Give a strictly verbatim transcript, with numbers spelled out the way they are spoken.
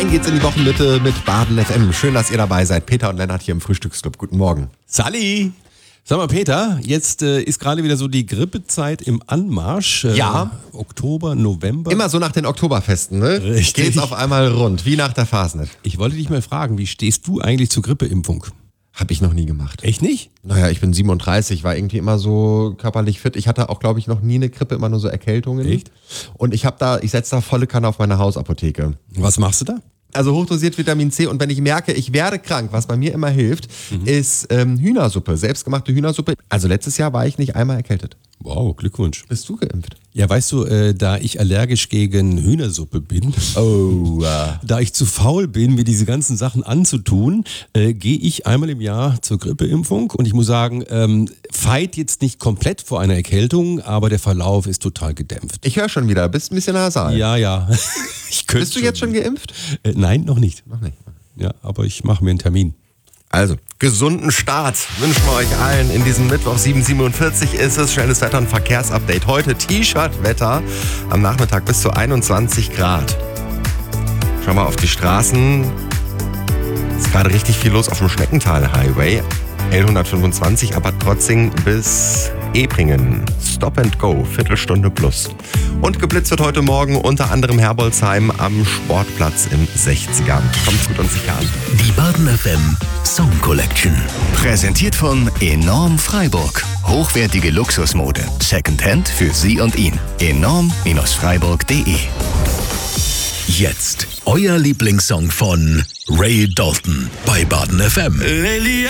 Rein geht's in die Wochenmitte mit Baden F M. Schön, dass ihr dabei seid. Peter und Lennart hier im Frühstücksclub. Guten Morgen. Sally! Sag mal, Peter, jetzt äh, ist gerade wieder so die Grippezeit im Anmarsch. Äh, Ja. Oktober, November. Immer so nach den Oktoberfesten, ne? Richtig. Geht's auf einmal rund, wie nach der Fasnet. Ich wollte dich mal fragen, wie stehst du eigentlich zur Grippeimpfung? Hab ich noch nie gemacht. Echt nicht? Naja, ich bin siebenunddreißig, war irgendwie immer so körperlich fit. Ich hatte auch, glaube ich, noch nie eine Grippe, immer nur so Erkältungen. Echt? Und ich habe da, ich setze da volle Kanne auf meine Hausapotheke. Was machst du da? Also hochdosiert Vitamin C, und wenn ich merke, ich werde krank, was bei mir immer hilft, mhm. ist ähm, Hühnersuppe, selbstgemachte Hühnersuppe. Also letztes Jahr war ich nicht einmal erkältet. Wow, Glückwunsch. Bist du geimpft? Ja, weißt du, äh, da ich allergisch gegen Hühnersuppe bin, Oh, äh. da ich zu faul bin, mir diese ganzen Sachen anzutun, äh, gehe ich einmal im Jahr zur Grippeimpfung. Und ich muss sagen, ähm, fight jetzt nicht komplett vor einer Erkältung, aber der Verlauf ist total gedämpft. Ich höre schon wieder, bist ein bisschen nasal. Ja, ja. Ich könnte Bist du jetzt schon geimpft? Äh, nein, noch nicht. Noch nicht. Ja, aber ich mache mir einen Termin. Also, gesunden Start wünschen wir euch allen. In diesem Mittwoch sieben Uhr siebenundvierzig ist es. Schnelles Wetter und Verkehrsupdate. Heute T-Shirt-Wetter. Am Nachmittag bis zu einundzwanzig Grad. Schau mal auf die Straßen. Ist gerade richtig viel los auf dem Schneckental-Highway. L hundertfünfundzwanzig, aber trotzdem bis Ebringen. Stop and go, Viertelstunde plus. Und geblitzt wird heute Morgen unter anderem Herbolzheim am Sportplatz im sechziger. Kommt gut und sicher an. Die Baden F M Song Collection. Präsentiert von Enorm Freiburg. Hochwertige Luxusmode. Secondhand für Sie und ihn. enorm Freiburg punkt de. Jetzt euer Lieblingssong von Ray Dalton bei Baden F M. Lately